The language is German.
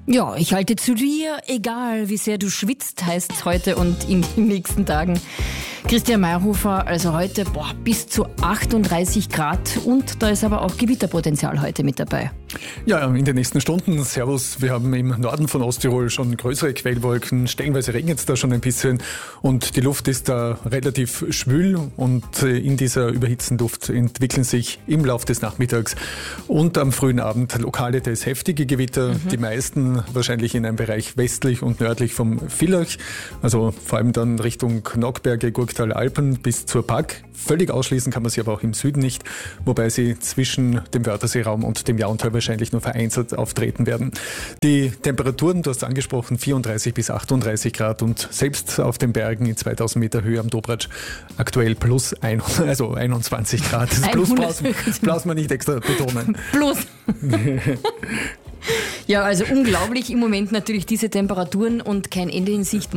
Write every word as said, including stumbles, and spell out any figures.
Ja, ich halte zu dir, egal wie sehr du schwitzt, heißt es heute und in den nächsten Tagen. Christian Mayerhofer, also heute boah, bis zu achtunddreißig Grad und da ist aber auch Gewitterpotenzial heute mit dabei. Ja, in den nächsten Stunden, servus, wir haben im Norden von Osttirol schon größere Quellwolken, stellenweise regnet es da schon ein bisschen und die Luft ist da relativ schwül und in dieser überhitzten Luft entwickeln sich im Laufe des Nachmittags und am frühen Abend lokale, teils heftige Gewitter, mhm. die meisten wahrscheinlich in einem Bereich westlich und nördlich vom Villach, also vor allem dann Richtung Nockberge, Gurktal, Alpen bis zur Pag. Völlig ausschließen kann man sie aber auch im Süden nicht, wobei sie zwischen dem Wörtherseeraum und dem Jauntal wahrscheinlich nur vereinzelt auftreten werden. Die Temperaturen, du hast angesprochen, vierunddreißig bis achtunddreißig Grad und selbst auf den Bergen in zweitausend Meter Höhe am Dobratsch aktuell plus ein, also einundzwanzig Grad. Das Plus braucht man nicht extra betonen. Plus. Ja, also unglaublich im Moment natürlich diese Temperaturen und kein Ende in Sicht.